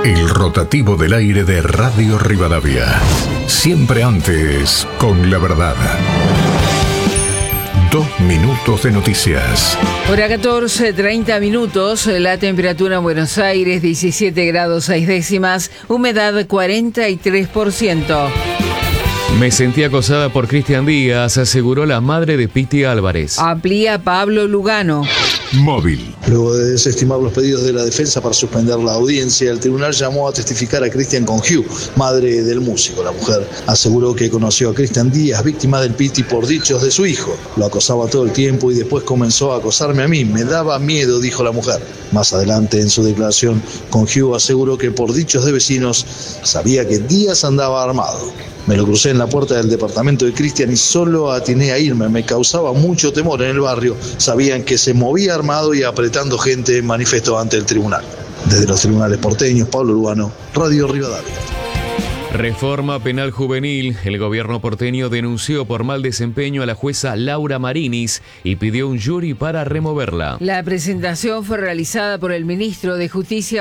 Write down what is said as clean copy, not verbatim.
El rotativo del aire de Radio Rivadavia. Siempre antes, con la verdad. 2 minutos de noticias. Hora 14:30 minutos, la temperatura en Buenos Aires 17 grados 6 décimas, humedad 43%. Me sentí acosada por Cristian Díaz, aseguró la madre de Piti Álvarez. Amplía Pablo Lugano. Móvil. Luego de desestimar los pedidos de la defensa para suspender la audiencia, el tribunal llamó a testificar a Cristian Congiu, madre del músico. La mujer aseguró que conoció a Cristian Díaz, víctima del Piti, por dichos de su hijo. Lo acosaba todo el tiempo y después comenzó a acosarme a mí. Me daba miedo, dijo la mujer. Más adelante, en su declaración, Congiu aseguró que por dichos de vecinos sabía que Díaz andaba armado. Me lo crucé en la puerta del departamento de Cristian y solo atiné a irme. Me causaba mucho temor en el barrio. Sabían que se movía armado y apretando gente, manifestó ante el tribunal. Desde los tribunales porteños, Pablo Lugano, Radio Rivadavia. Reforma penal juvenil. El gobierno porteño denunció por mal desempeño a la jueza Laura Marinis y pidió un jury para removerla. La presentación fue realizada por el ministro de Justicia